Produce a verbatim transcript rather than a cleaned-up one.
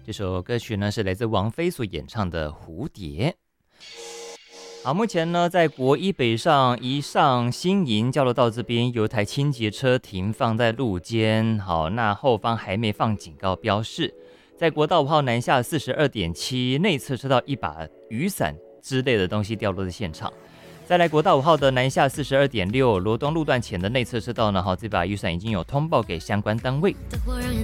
这首歌曲呢是来自王菲所演唱的《蝴蝶》。好，目前呢在国一北上一上新营交流道这边有台清洁车停放在路肩，好，那后方还没放警告标示。在国道五号南下 四十二点七 内侧车道一把雨伞之类的东西掉落在现场。再来国道五号的南下 四十二点六 罗东路段前的内侧车道呢，好，这把雨伞已经有通报给相关单位。